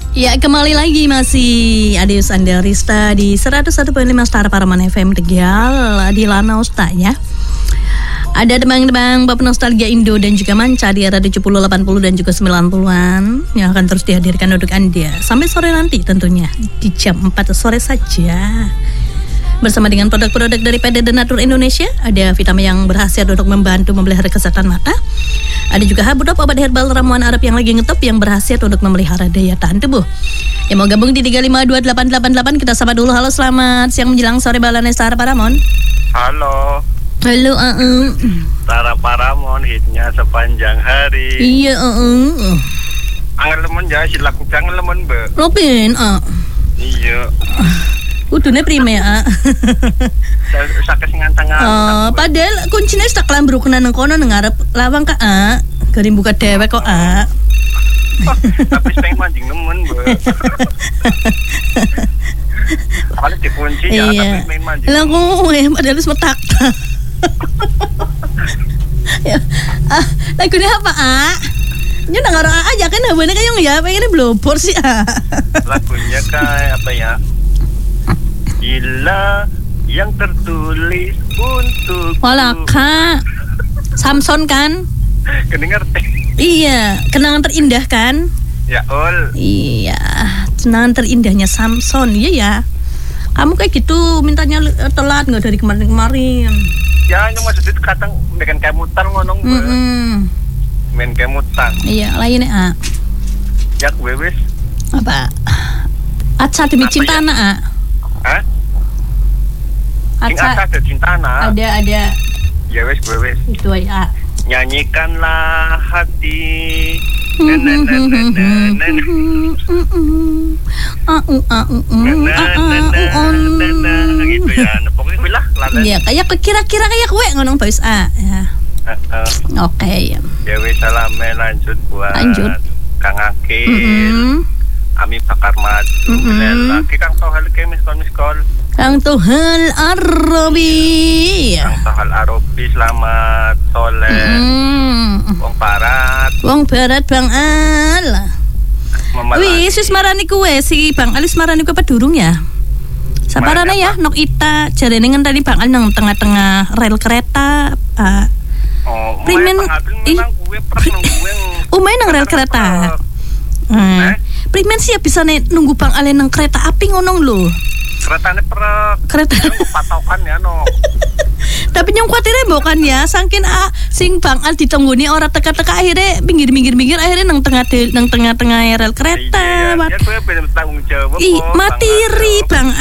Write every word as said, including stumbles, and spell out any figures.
Ya, kembali lagi masih Adeus Andarista di seratus satu koma lima Star Paraman F M Tegal di Lanaus tak ya. Ada tebang-tebang bab nostalgia Indo dan juga manca di era tujuh puluh, delapan puluh dan juga sembilan puluhan yang akan terus dihadirkan untuk Anda sampai sore nanti tentunya di jam empat sore saja. Bersama dengan produk-produk dari P D Denatur Indonesia, ada vitamin yang berhasil untuk membantu memelihara kesehatan mata. Ada juga Habudop, obat herbal ramuan Arab yang lagi ngetop yang berhasil untuk memelihara daya tahan tubuh. Yang mau gabung di tiga lima dua delapan delapan delapan, kita sapa dulu. Halo, selamat siang menjelang sore Balane Star Paramon. Halo. Halo, uh-uh. Star Paramon hitnya sepanjang hari. Iya, uh-uh. Angel lemon ya, silaku jangan lemon be. Robin, ah. Uh. Iya. Udune prime ya. Sakes ngantang-ngantang. Oh, padahal kuncinya tak lambrukna nang kono nang ngarep lawang ka, ah. Garing buka dewek kok, ah. Tapi pengen mancing nemen, be. Kalau dikunci ya, tapi pengen mancing. Lah kowe padahal wis metak. Ya. Ah, lagunya apa, ah? Ini nang ora aja kan habane kayong ya, pengen blobor sih, ah. Lagunya kayak apa ya? Gila yang tertulis untuk Walaka Samson kan? Kedengar. Iya, kenangan terindah kan? Ya, ol. Iya, kenangan terindahnya Samson. Iya ya. Kamu kayak gitu mintanya telat nggak dari kemarin-kemarin. Ya, ini maksudnya itu kadang dengan kemutan ngonong be. Mm-hmm. Main kemutan. Iya, lainnya ah. Ya, gue wis. Apa? Aca demi cinta anak ah. Hah? Aca ada cinta anak. Ada ada. Ya wes gue wes. Itu ya. Nyanyikanlah hati. Gitu ya. Pokoknya lah. Iya, kayak kira-kira kayak kue ngonong Paus A. Ya. Oke. Ya wes salame lanjut buat. Lanjut. Kang Akil. Ami bakar madu, mm-hmm. Lagi Kang Tohal ke miskol miskol. Kang Tohal Arabi. Kang Tohal Arabi selamat sore. Mm-hmm. Wong Barat. Wong Barat Bang Al. Wih, sis marani kue si Bang Alis marani kue apa durung ya? Saparane ya, nok ita jarene ngen tadi Bang Al nang tengah-tengah rel kereta. Uh, oh, primen ih. Umay nang rel kereta. Hmm. Primen sih ya bisa nih nunggu Bang Ale nang kereta api ngonong lo. Keretanya per kereta patokan ya no. Tapi nyong kuatirnya bukan ya, sangkin ah sing Bang Al ditungguni orang teka-teka akhirnya minggir-minggir-minggir akhirnya nang tengah nang tengah-tengah rel kereta. Iya, ya gue pengen tanggung jawab. Ih, matiri Bang